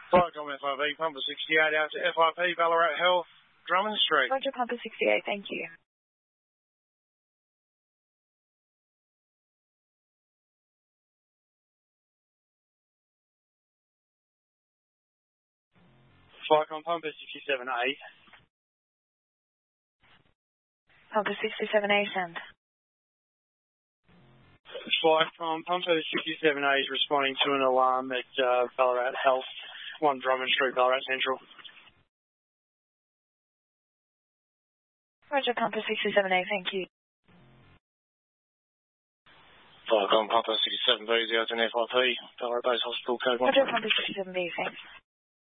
Flycom FIV, Pumper 68 out to FIP, Ballarat Health, Drummond Street. Roger, Pumper 68, thank you. Flycom Pumper 67A. Pumper 67A, send. Flycom Pumper 67A is responding to an alarm at Ballarat Health, 1 Drummond Street, Ballarat Central. Roger, Pumper 67A, thank you. Flycom Pumper 67B, out to FIP, Ballarat Base Hospital, Code 1. Roger, Pumper 67B, thanks.